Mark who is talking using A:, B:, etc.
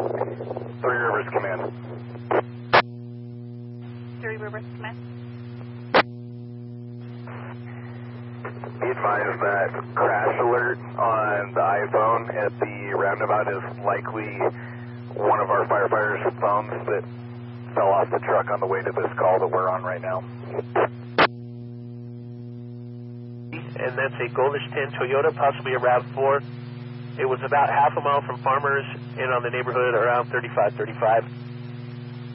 A: Three Rivers Command.
B: Three Rivers Command.
A: Be advised that crash alert on the iPhone at the roundabout is likely one of our firefighters' phones that fell off the truck on the way to this call that we're on right now.
C: And that's a Goldish 10 Toyota, possibly a RAV4. It was about half a mile from Farmers and on the neighborhood around 3535.